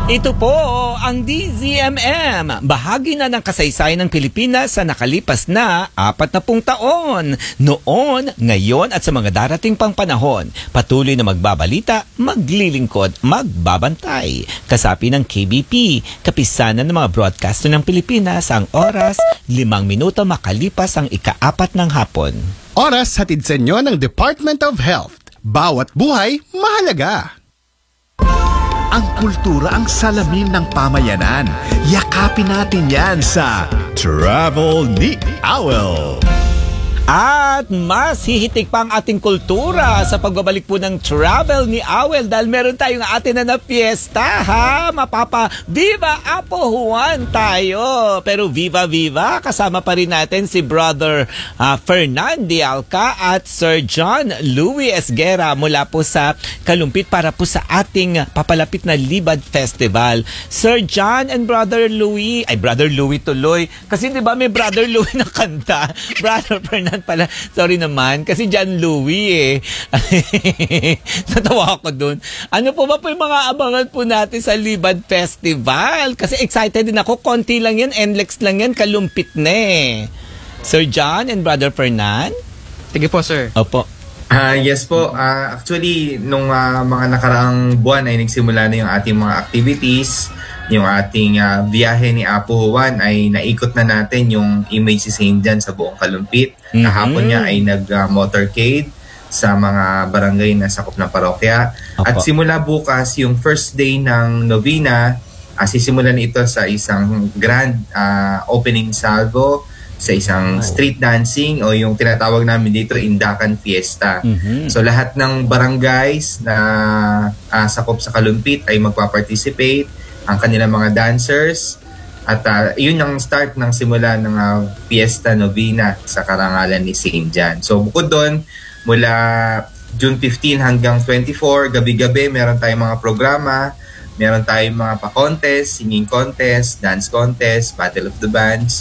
Ito po ang DZMM, bahagi na ng kasaysayan ng Pilipinas sa nakalipas na 40 taon. Noon, ngayon at sa mga darating pang panahon, patuloy na magbabalita, maglilingkod, magbabantay. Kasapi ng KBP, kapisanan ng mga broadcaster ng Pilipinas, ang oras, 5 minuto makalipas ang ika-4 ng hapon. Oras hatid sa inyo ng Department of Health. Bawat buhay, mahalaga. Ang kultura ang salamin ng pamayanan. Yakapin natin yan sa Travel ni Awel. At mas hihitik pa ang ating kultura sa pagbabalik po ng Travel ni Awel dahil meron tayong atin na fiesta, ha? Mapapa Viva Apo Juan tayo. Pero Viva Viva, kasama pa rin natin si Brother Fernan Dialca at Sir John Louis Esguera mula po sa Kalumpit para po sa ating papalapit na Libad Festival. Sir John and Brother Louis tuloy. Kasi di ba may Brother Louis na kanta? Brother Fernan pala. Sorry naman. Kasi John Louis Natawa ako dun. Ano po ba po yung mga abangan po natin sa Libad Festival? Kasi excited din ako. Konti lang yan. NLEX lang yan. Kalumpit na Sir John and Brother Fernan? Sige po, sir. Opo. Yes po. Actually, nung mga nakaraang buwan ay nagsimula na yung ating mga activities. Yung ating biyahe ni Apo Juan ay naikot na natin yung Image si St. John sa buong Kalumpit. Kahapon niya ay nag-motorcade sa mga barangay na sakop ng parokya. At simula bukas, yung first day ng novena, sisimulan ito sa isang grand opening salvo, sa isang street dancing o yung tinatawag namin dito Indakan Fiesta. So lahat ng barangays na sakop sa Kalumpit ay magpa-participate, ang kanilang mga dancers, at yun ang start ng simula ng Fiesta Novena sa karangalan ni St. John. So bukod doon, mula June 15 hanggang 24, gabi-gabi meron tayong mga programa, meron tayong mga pa-contest, singing contest, dance contest, Battle of the Bands,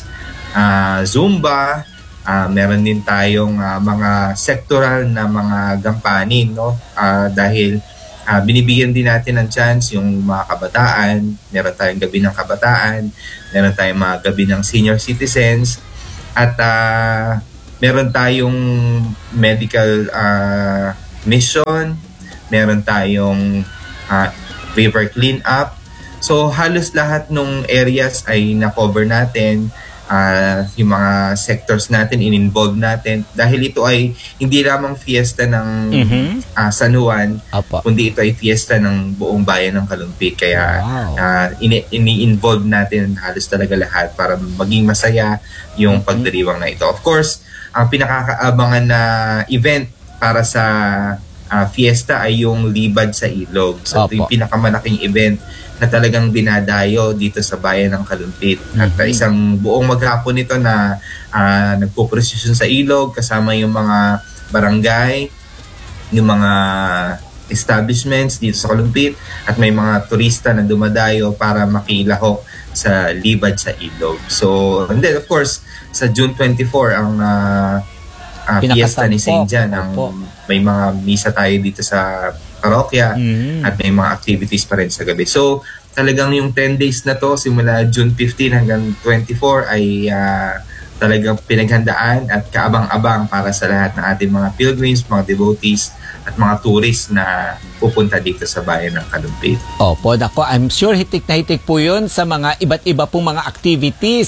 Zumba, meron din tayong mga sectoral na mga gampanin, no? Dahil binibigyan din natin ng chance yung mga kabataan. Meron tayong gabi ng kabataan, meron tayong mga gabi ng senior citizens, at meron tayong medical mission, meron tayong river cleanup. So halos lahat ng areas ay na-cover natin. Yung mga sectors natin, in-involve natin. Dahil ito ay hindi lamang fiesta ng San Juan, kundi ito ay fiesta ng buong bayan ng Kalumpit. Kaya ini-involve natin halos talaga lahat para maging masaya yung pagdiriwang na ito. Of course, ang pinakakaabangan na event para sa fiesta ay yung Libad sa Ilog. So ito yung pinakamalaking event na talagang dinadayo dito sa bayan ng Kalumpit. At isang buong maghapon ito na nagpo-procession sa ilog kasama yung mga barangay, yung mga establishments dito sa Kalumpit, at may mga turista na dumadayo para makilahok sa Libad sa Ilog. So, and then of course, sa June 24 ang fiesta ni St. John. May mga misa tayo dito sa parokya at may mga activities pa rin sa gabi. So, talagang yung 10 days na to, simula June 15 hanggang 24 ay talagang pinaghandaan at kaabang-abang para sa lahat ng ating mga pilgrims, mga devotees, at mga tourists na pupunta dito sa bayan ng Kalumpit. Opo, nako, I'm sure hitik na hitik po yun sa mga iba't iba pong mga activities,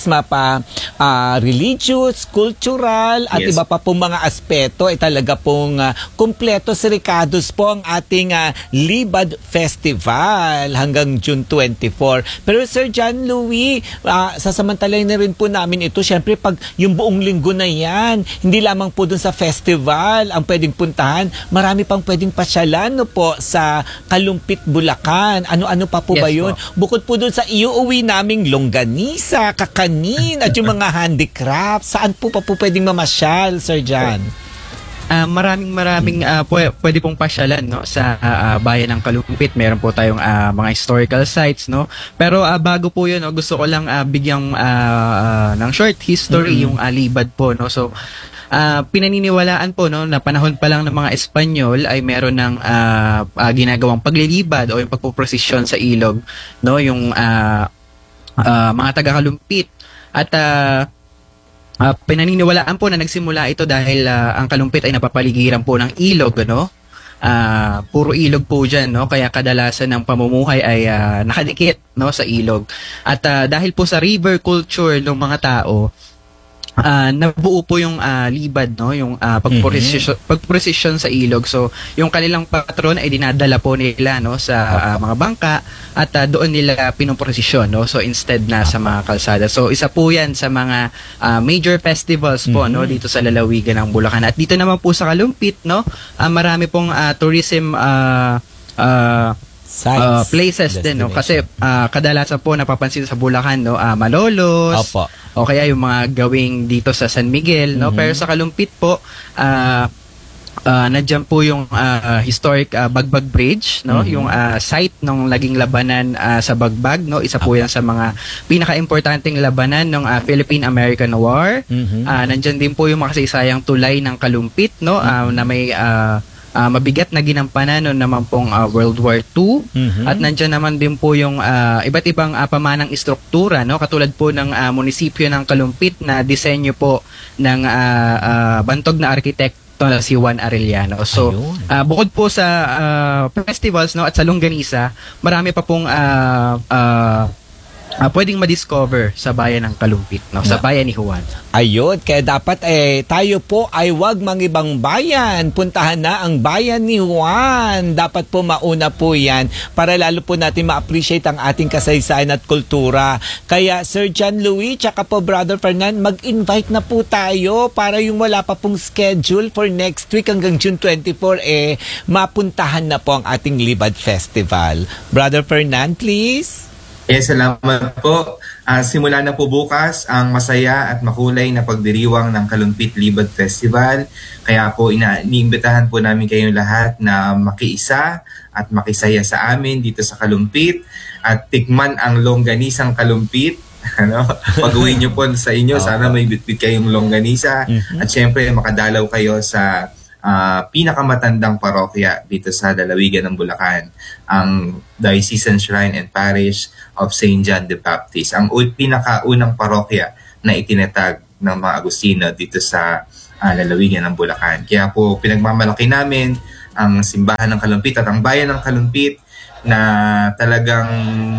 religious, cultural, at iba pa pong mga aspeto. Talaga pong kumpleto sirikados po ang ating Libad Festival hanggang June 24. Pero Sir John Louis, sasamantalayin na rin po namin ito. Siyempre, pag yung buong linggo na yan, hindi lamang po dun sa festival ang pwedeng puntahan, marami pang pwedeng pasyalan, no po, sa Kalumpit, Bulacan. Ano-ano pa po ba yun? Bukod po dun sa iuuwi naming longganisa, kakanin, at yung mga handicraft, saan po pa po pwedeng mamasyal, Sir John? Maraming pwede pong pasyalan, no, sa bayan ng Kalumpit. Meron po tayong mga historical sites, no. Pero bago po 'yun, no, gusto ko lang bigyang ng short history yung Libad po, no. So pinaniniwalaan po, no, na panahon pa lang ng mga Espanyol ay meron ng ginagawang paglilibad o yung pagpoprosesyon sa ilog, no, yung mga taga-Kalumpit. At pinaniniwalaan po na nagsimula ito dahil ang Kalumpit ay napapaligiran po ng ilog, no? Puro ilog po dyan, no? Kaya kadalasan ng pamumuhay ay nakadikit, no, sa ilog. At dahil po sa river culture ng mga tao, nabuo po yung libad, no, yung pagprosesyon sa ilog. So yung kanilang patron ay dinadala po nila, no, sa mga bangka at doon nila pinoprosesyon, no, so instead na sa mga kalsada. So isa po yan sa mga major festivals po, no, dito sa lalawigan ng Bulacan. At dito naman po sa Kalumpit, no, marami pong tourism Sites, places din, no, kasi kadalasan po napapansin sa Bulacan, no, Malolos. Opo. O kaya yung mga gawing dito sa San Miguel, no? Pero sa Kalumpit po, nandiyan po yung historic Bagbag Bridge, no? Yung site ng naging labanan sa Bagbag, no? Isa po yan sa mga pinaka-importanting labanan ng Philippine-American War. Nandiyan din po yung makasaysayang tulay ng Kalumpit, no? Na may mabigat na ginampanan noon naman pong World War II. At nandiyan naman din po yung iba't ibang pamanang istruktura, no, katulad po ng munisipyo ng Kalumpit na disenyo po ng bantog na arkitekto na si Juan Arellano. So bukod po sa festivals, no, at sa longganisa, marami pa pong pwedeng ma-discover sa bayan ng Kalumpit, no, sa bayan ni Juan. Ayun, kaya dapat tayo po ay wag mangibang bayan. Puntahan na ang bayan ni Juan. Dapat po mauna po yan para lalo po natin ma-appreciate ang ating kasaysayan at kultura. Kaya Sir John Louis, tsaka po Brother Fernan, mag-invite na po tayo para yung wala pa pong schedule for next week hanggang June 24, mapuntahan na po ang ating Libad Festival. Brother Fernan, please. Salamat po. Simula na po bukas ang masaya at makulay na pagdiriwang ng Kalumpit Libad Festival. Kaya po iniimbitahan po namin kayong lahat na makiisa at makisaya sa amin dito sa Kalumpit at tikman ang longganisang Kalumpit. Ano? Pag-uwi nyo po sa inyo, sana may bitbit kayong longganisa. At syempre makadalaw kayo sa pinakamatandang parokya dito sa lalawigan ng Bulacan, ang Diocesan Shrine and Parish of St. John the Baptist, ang pinakaunang parokya na itinatag ng mga Agustino dito sa lalawigan ng Bulacan. Kaya po pinagmamalaki namin ang simbahan ng Kalumpit at ang bayan ng Kalumpit na talagang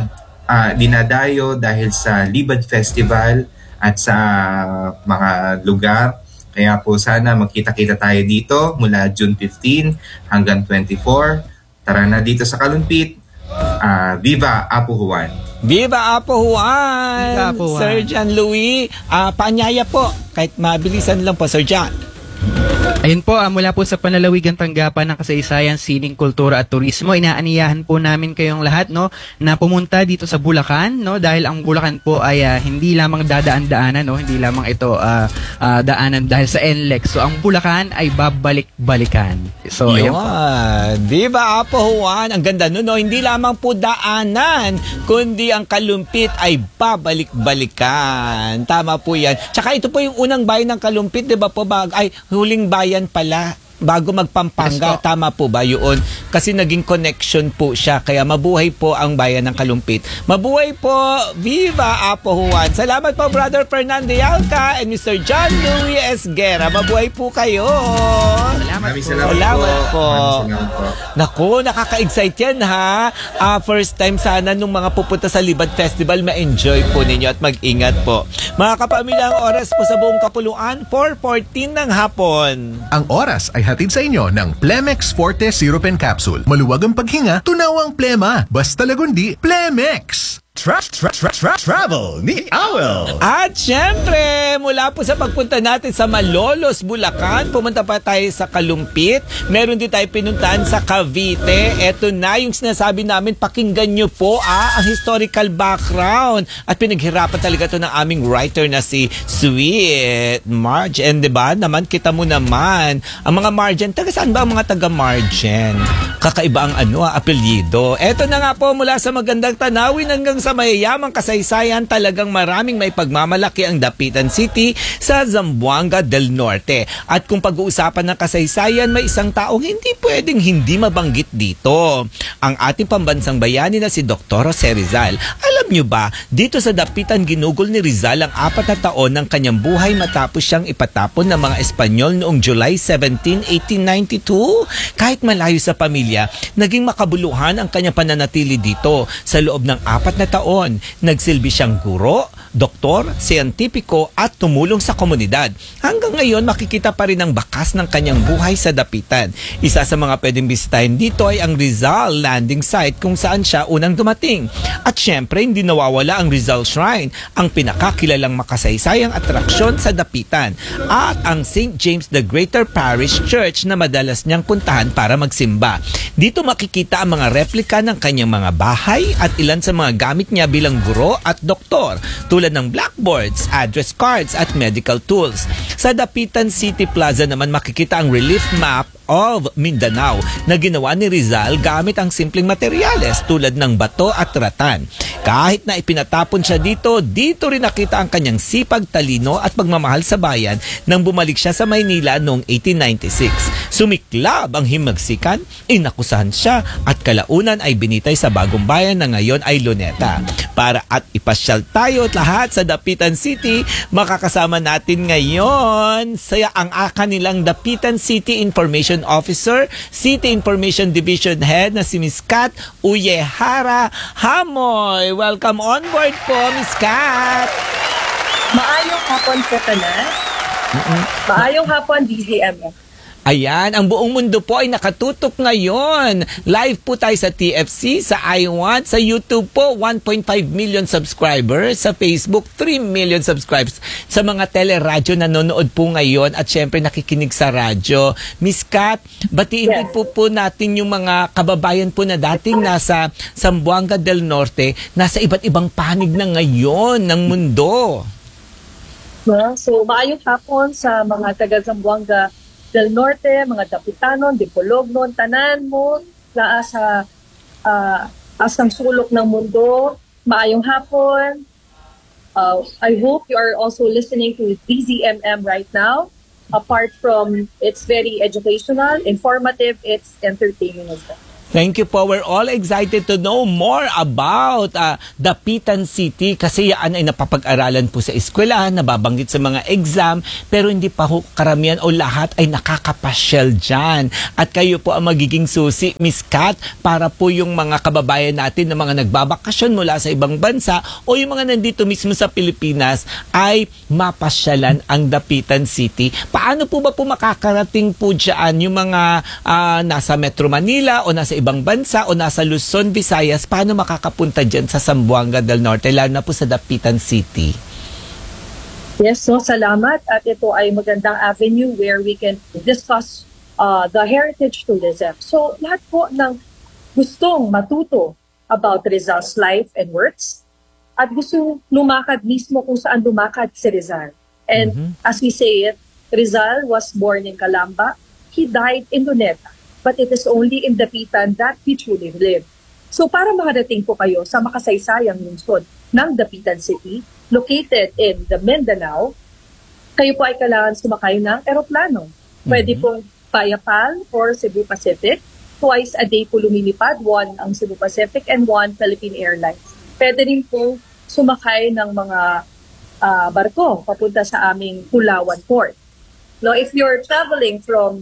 dinadayo dahil sa Libad Festival at sa mga lugar. Kaya po sana magkita-kita tayo dito mula June 15 hanggang 24. Tara na dito sa Kalumpit. Viva Apo Juan! Viva Apo Juan! Viva Apo Juan! Sir John Louis, paanyaya po. Kahit mabilisan lang po, Sir John. Ayun po, mula po sa Panlalawigan Tanggapan ng Kasaysayan, Sining, Kultura at Turismo, inaaniyahan po namin kayong lahat, no, na pumunta dito sa Bulacan, no, dahil ang Bulacan po ay hindi lamang dadaan-daanan, no, hindi lamang ito daanan dahil sa NLEX. So ang Bulacan ay babalik-balikan. So ayun po. Viva Apo Juan! Ang ganda nun, no? Hindi lamang po daanan, kundi ang Kalumpit ay babalik-balikan. Tama po yan. Tsaka ito po yung unang bayan ng Kalumpit, di ba po? Huling bayan pala bago magpampanga. Yes, tama po ba yun? Kasi naging connection po siya. Kaya mabuhay po ang bayan ng Kalumpit. Mabuhay po! Viva Apo Juan! Salamat po Brother Fernando Yalca and Mr. John Louis Esguera. Mabuhay po kayo! Salamat po. Naku, nakaka-excite yan ha. First time sana nung mga pupunta sa Libad Festival, ma-enjoy po ninyo at mag-ingat po. Mga kapamilya, ang oras po sa buong kapuluan, 4:14 ng hapon. Ang oras ay hatid sa inyo ng Plemex Forte Syrup and Capsule. Maluwag ang paghinga, tunaw ang plema. Basta lagundi, Plemex! Travel ni Awel. At syempre, mula po sa pagpunta natin sa Malolos, Bulacan, pumunta pa tayo sa Kalumpit. Meron din tayo pinuntahan sa Cavite. Eto na yung sinasabi namin, pakinggan nyo po ang historical background. At pinaghirapan talaga to ng aming writer na si Sweet Marge. And diba, naman kita mo naman, ang mga Margen, taga saan ba ang mga taga Margen? Kakaiba ang apelyido. Eto na nga po, mula sa magandang tanawin hanggang sa mayayamang kasaysayan, talagang maraming may pagmamalaki ang Dapitan City sa Zamboanga del Norte. At kung pag-uusapan ng kasaysayan, may isang taong hindi pwedeng hindi mabanggit dito. Ang ating pambansang bayani na si Dr. Jose Rizal. Alam nyo ba, dito sa Dapitan ginugol ni Rizal ang 4 na taon ng kanyang buhay matapos siyang ipatapon ng mga Espanyol noong July 17, 1892. Kahit malayo sa pamilya, naging makabuluhan ang kanyang pananatili dito. Sa loob ng 4 na taon, nagsilbi siyang guro, doktor, siyentipiko at tumulong sa komunidad. Hanggang ngayon, makikita pa rin ang bakas ng kanyang buhay sa Dapitan. Isa sa mga pwedeng bisitahin dito ay ang Rizal Landing Site kung saan siya unang dumating. At syempre, hindi nawawala ang Rizal Shrine, ang pinakakilalang makasaysayang atraksyon sa Dapitan, at ang St. James the Greater Parish Church na madalas niyang puntahan para magsimba. Dito makikita ang mga replika ng kanyang mga bahay at ilan sa mga gamit niya bilang guro at doktor, tulad ng blackboards, address cards at medical tools. Sa Dapitan City Plaza naman makikita ang relief map of Mindanao na ginawa ni Rizal gamit ang simpleng materyales tulad ng bato at ratan. Kahit na ipinatapon siya dito rin nakita ang kanyang sipag, talino at pagmamahal sa bayan nang bumalik siya sa Maynila noong 1896. Sumiklab ang himagsikan, inakusahan siya at kalaunan ay binitay sa Bagong Bayan na ngayon ay Luneta. Para at ipasyal tayo at lahat sa Dapitan City, makakasama natin ngayon ang kanilang Dapitan City Information Officer, City Information Division Head na si Miss Kat Uyehara Hamoy. Welcome on board po, Miss Kat. Maayong hapon po tanan. Maayong hapon, DZMF. Ayan, ang buong mundo po ay nakatutok ngayon. Live po tayo sa TFC, sa iWant, sa YouTube po, 1.5 million subscribers, sa Facebook, 3 million subscribers. Sa mga teleradyo nanonood po ngayon at syempre nakikinig sa radyo. Miss Kat, batiin din po natin yung mga kababayan po na dating nasa Zamboanga del Norte, nasa iba't ibang panig na ngayon ng mundo. So, maayong hapon sa mga taga Zamboanga del Norte, mga Dapitanon, Dipolognon, tanan mo na sa asang sulok ng mundo. Maayong hapon. I hope you are also listening to DZMM right now. Apart from it's very educational, informative, it's entertaining as well. Thank you po. We're all excited to know more about Dapitan City kasi yan ay napapag-aralan po sa eskwelahan, nababanggit sa mga exam, pero hindi pa karamihan o lahat ay nakakapasyal dyan. At kayo po ang magiging susi, Miss Kat, para po yung mga kababayan natin na mga nagbabakasyon mula sa ibang bansa o yung mga nandito mismo sa Pilipinas ay mapasyalan ang Dapitan City. Paano po ba po makakarating po dyan yung mga nasa Metro Manila o nasa ibang bansa o nasa Luzon, Visayas, paano makakapunta dyan sa Zamboanga del Norte, lalo na po sa Dapitan City? Yes, so salamat. At ito ay magandang avenue where we can discuss the heritage tourism. So lahat po ng gustong matuto about Rizal's life and works at gusto lumakad mismo kung saan lumakad si Rizal. And as we say it, Rizal was born in Calamba. He died in Luneta. But it is only in Dapitan that he truly lived. So para makarating po kayo sa makasaysayang lungsod ng Dapitan City, located in the Mindanao, kayo po ay kailangan sumakay ng eroplano. Pwede pong via PAL or Cebu Pacific. Twice a day po lumilipad, one ang Cebu Pacific and one Philippine Airlines. Pwede rin po sumakay ng mga barko papunta sa aming Pulawan Port. Now, if you're traveling from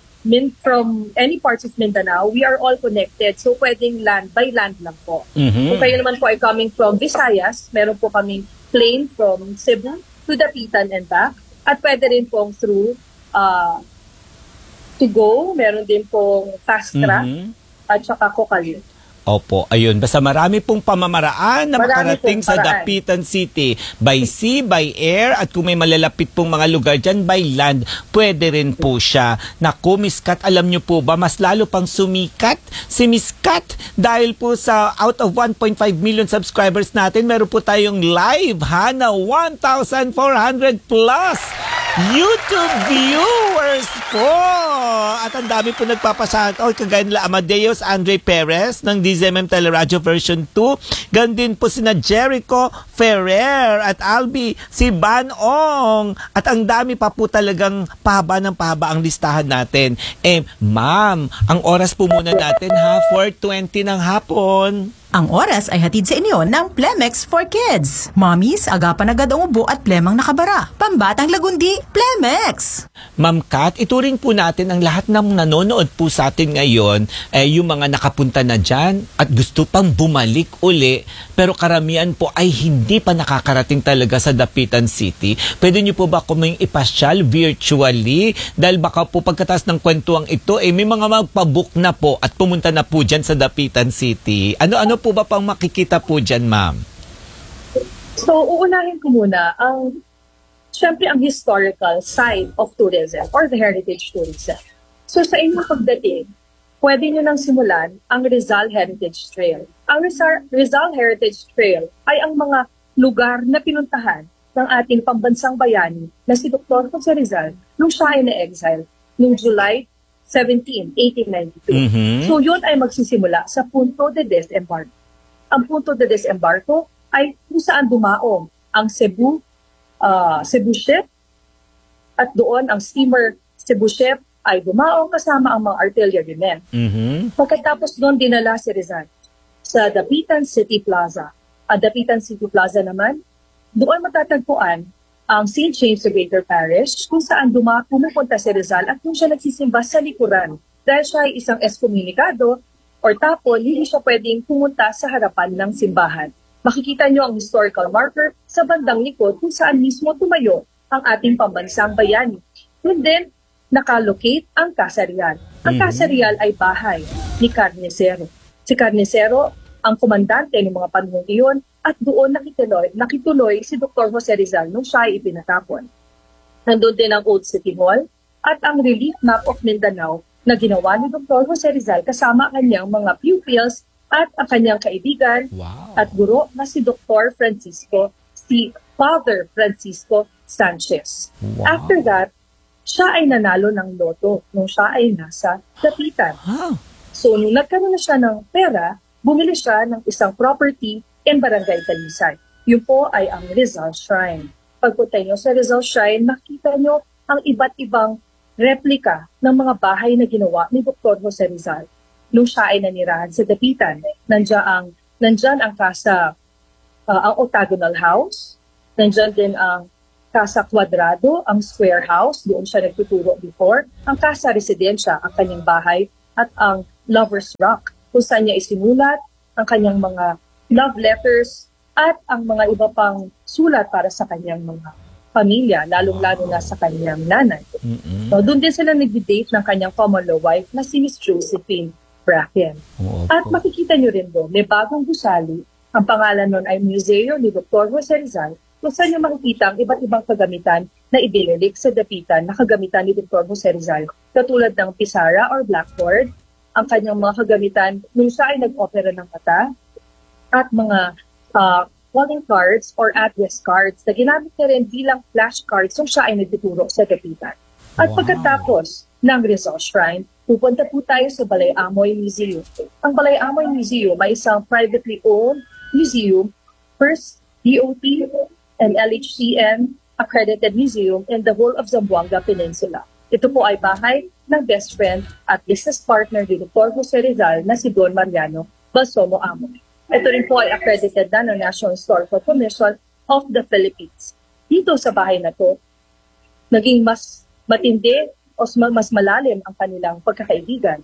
any parts of Mindanao, we are all connected. So, pwedeng by land lang po. Kung kayo naman po ay coming from Visayas, meron po kaming plane from Cebu to Dapitan and back. At pwede rin pong through to go, meron din pong fast track at saka Kokali. Opo, ayun. Basta marami pong pamamaraan na Marami makarating pong sa paraan. Dapitan City. By sea, by air, at kung may malalapit pong mga lugar dyan, by land, pwede rin po siya. Naku, Miss Kat, alam nyo po ba, mas lalo pang sumikat si Miss Kat dahil po sa out of 1.5 million subscribers natin, meron po tayong live na 1,400 plus YouTube viewers po. At ang dami po nagpapashoutout, kagaya nila Amadeus Andre Perez ng DZMM Teleradio version 2. Gan din po sina Jericho Ferrer at Albi si Banong. At ang dami pa po talagang pahaba ng pahaba ang listahan natin. Ma'am, ang oras po muna natin 4:20 ng hapon. Ang oras ay hatid sa inyo ng Plemex for Kids. Mommies, agapan agad ang ubo at plemang nakabara. Pambatang lagundi, Plemex! Ma'am Kat, ituring po natin ang lahat ng nanonood po sa atin ngayon, yung mga nakapunta na dyan at gusto pang bumalik uli, pero karamihan po ay hindi pa nakakarating talaga sa Dapitan City. Pwede niyo po ba kuming ipasyal virtually? Dahil baka po pagkatas ng kwentuang ito, may mga magpabook na po at pumunta na po dyan sa Dapitan City. Ano po ba pang makikita po dyan, ma'am? So, uunahin ko muna syempre ang historical side of tourism or the heritage tourism. So, sa inyong pagdating, pwede nyo nang simulan ang Rizal Heritage Trail. Ang Rizal Heritage Trail ay ang mga lugar na pinuntahan ng ating pambansang bayani na si Dr. Jose Rizal nung siya ay na-exile noong July 17, 1892. So yun ay magsisimula sa Punto de Desembarco. Ang Punto de Desembarco ay kung saan dumaong ang Cebu ship, at doon ang steamer Cebu ship ay dumaong kasama ang mga artillerymen. Pagkatapos doon dinala si Rizal sa Dapitan City Plaza. Ang Dapitan City Plaza naman, doon matatagpuan ang St. James Greater Parish kung saan pumupunta si Rizal at kung siya nagsisimba sa likuran. Dahil siya ay isang eskomunikado or tapon, hindi siya pwedeng pumunta sa harapan ng simbahan. Makikita niyo ang historical marker sa bandang likod kung saan mismo tumayo ang ating pambansang bayani. And then, nakalocate ang Casa Real. Ang Casa Real ay bahay ni Carnicero. Si Carnicero ang komandante ng mga panahon iyon at doon nakituloy si Dr. Jose Rizal nung siya ay ipinatapon. Nandun din ang Old City Hall at ang relief map of Mindanao na ginawa ni Dr. Jose Rizal kasama kanyang mga pupils at ang kanyang kaibigan at guro na si Father Francisco Sanchez. After that, siya ay nanalo ng loto nung siya ay nasa Dapitan. So, nung nagkaroon na siya ng pera, bumili siya ng isang property in Barangay Talisay. Yun po ay ang Rizal Shrine. Pagpunta nyo sa Rizal Shrine, makita nyo ang iba't ibang replika ng mga bahay na ginawa ni Dr. Jose Rizal nung siya ay nanirahan sa Dapitan. Nandyan ang Casa, ang Octagonal House. Nandyan din ang Casa Cuadrado, ang Square House, doon siya nagtuturo before. Ang Casa Residencia, ang kanyang bahay, at ang Lover's Rock, kung saan niya isinulat ang kanyang mga love letters at ang mga iba pang sulat para sa kanyang mga pamilya, lalong-lalo na sa kanyang nanay. So, doon din sila nag-date ng kanyang common law wife na si Miss Josephine Bracken. At makikita nyo rin doon, may bagong gusali. Ang pangalan nun ay Museo ni Dr. Jose Rizal, kung saan nyo makikita ang iba't ibang kagamitan na ibinilik sa Dapitan na kagamitan ni Dr. Jose Rizal, katulad ng pisara or blackboard, ang kanyang mga kagamitan nung siya ay nag-opera ng mata, at mga calling cards or address cards na ginamit niya rin bilang flashcards nung siya ay nagtuturo sa Dapitan. At pagkatapos ng Rizal Shrine, pupunta po tayo sa Balay Amoy Museum. Ang Balay Amoy Museum ay isang privately owned museum, first DOT and LHCN accredited museum in the whole of Zamboanga Peninsula. Ito po ay bahay ng best friend at business partner ni Dr. Jose Rizal na si Don Mariano Balsomo Amoy. Ito rin po ay accredited na ng National Historical Commission of the Philippines. Dito sa bahay na to, naging mas matindi o mas malalim ang kanilang pagkakaibigan.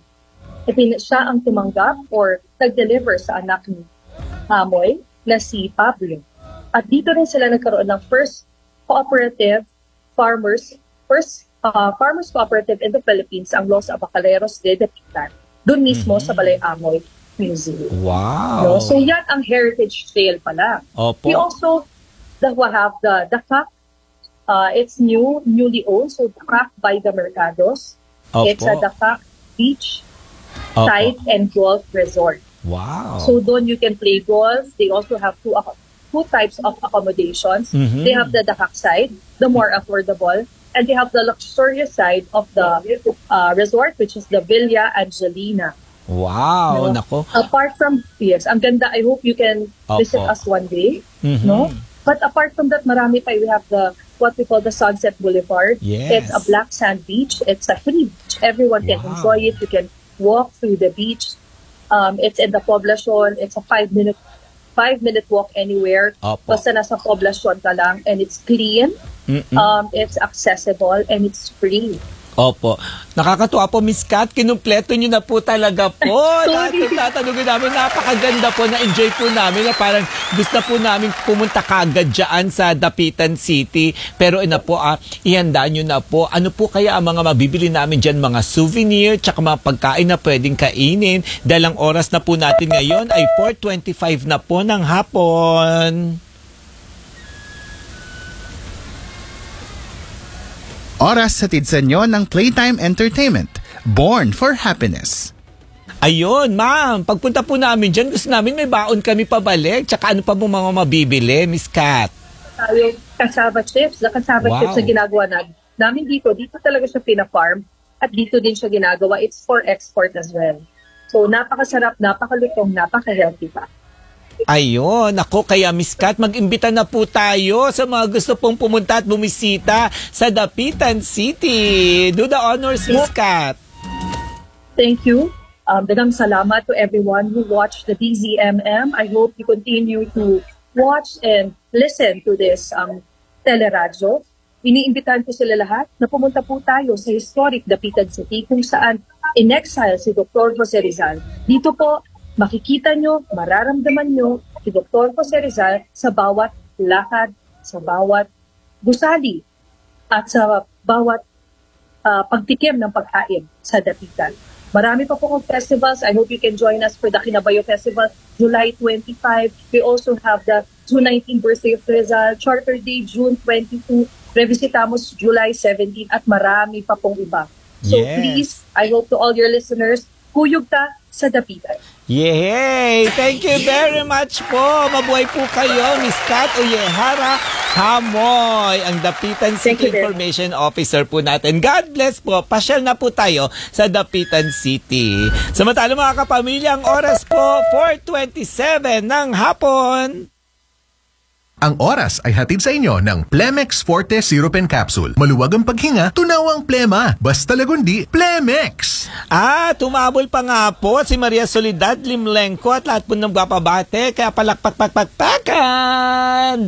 Siya ang tumanggap or nag-deliver sa anak ni Amoy na si Pablo. At dito rin sila nagkaroon ng first farmers cooperative in the Philippines, ang Los Abacareros de Dapitan. Doon mismo sa Balay Amoy Museum. Wow. No? So yan ang heritage trail pala. Opo. We also have the Dakak. It's newly owned. So Dakak by the Mercados. Opo. It's a Dakak beach Opo. site and golf resort. Wow. So doon you can play golf. They also have two types of accommodations. Mhm. They have the Dakak side, the more affordable, and they have the luxurious side of the resort, which is the Villa Angelina. Wow. No? Nako. Apart from, yes, ang ganda. I hope you can visit Opo. us one day. Mhm. No? But apart from that, marami pa. We have what we call the Sunset Boulevard. Yes. It's a black sand beach. It's a free beach. Everyone can Wow. enjoy it. You can walk through the beach. It's in the Poblacion. It's a 5-minute walk anywhere. Opo. Basta nasa Poblacion ka lang, and it's clean. Mm-mm. It's accessible and it's free. Opo. Nakakatuwa po, Miss Kat. Kinumpleto nyo na po talaga po. Lahat ng tatanungin namin, napakaganda po. Na-enjoy po namin. Na parang gusto po namin pumunta kagad dyan sa Dapitan City. Pero po, ihanda nyo na po. Ano po kaya ang mga mabibili namin dyan? Mga souvenir, tsaka mga pagkain na pwedeng kainin. Dahil ang oras na po natin ngayon ay 4:25 na po ng hapon. Oras hatid sa inyo ng Playtime Entertainment. Born for Happiness. Ayun, ma'am. Pagpunta po namin dyan, gusto namin may baon kami pabalik. Tsaka ano pa po mga mabibili, Miss Kat? Tayo, cassava chips. The cassava Wow. chips na ginagawa namin dito talaga siya pina-farm at dito din siya ginagawa. It's for export as well. So, napakasarap, napakalutong, napaka-healthy pa. Ayun, ako kaya Miss Kat, mag-imbita na po tayo sa mga gusto pong pumunta at bumisita sa Dapitan City. Do the honors, Miss Kat. Thank you. Dagang salamat to everyone who watched the DZMM. I hope you continue to watch and listen to this teleradyo. Iniimbitahan ko sila lahat na pumunta po tayo sa historic Dapitan City kung saan in-exile si Dr. Jose Rizal. Dito po, makikita nyo, mararamdaman nyo si Dr. Jose Rizal sa bawat lakad, sa bawat gusali, at sa bawat pagtikim ng pagkain sa Dapitan. Marami pa po kong festivals. I hope you can join us for the Kinabayo Festival, July 25. We also have the June 19 birthday of Rizal, Charter Day, June 22, Revisitamos, July 17, at marami pa pong iba. So Yes. please, I hope to all your listeners, kuyog ta sa Dapitan. Yay! Thank you very much po. Mabuhay po kayo, Miss Kat Uyehara Hamoy, ang Dapitan Thank City you, Ben. Information Officer po natin. God bless po. Pasyal na po tayo sa Dapitan City. Samantala mga kapamilya, ang oras po 4:27 ng hapon. Ang oras ay hatid sa inyo ng Plemex Forte Syrup and Capsule. Maluwag ang paghinga, tunawang plema. Basta lagundi, Plemex! Tumabol pa nga po si Maria Soledad Limlengco at lahat po ng papabate. Kaya palakpak-pak-pak-pakan!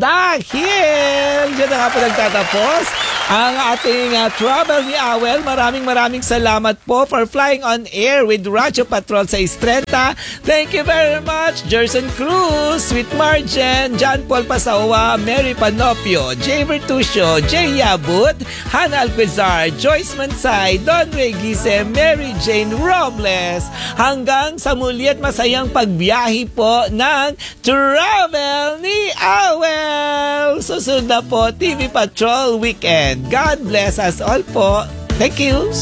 Dahil dyan na nga po nagtatapos ang ating travel ni Awel. Maraming salamat po for flying on air with Radyo Patrol sa Istreta. Thank you very much, Jerson Cruz, Sweet Margen, John Paul Pasawa, Mary Panopio, Jay Bertuccio, Jay Yabut, Hannah Alquizar, Joyce Mansay, Don Ray Gise, Mary Jane Robles. Hanggang sa muli at masayang pagbiyahe po ng travel ni Awel. Susunod na po, TV Patrol Weekend. God bless us all po. Thank you.